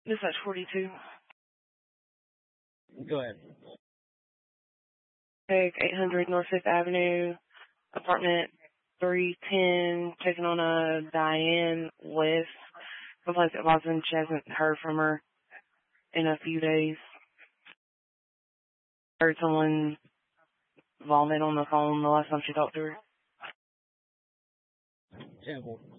Dispatch 42. Go ahead. Take 800 North 5th Avenue, apartment 310, checking on a Diane West. Complaints at Boston. She hasn't heard from her in a few days. Heard someone vomit on the phone the last time she talked to her. Temple.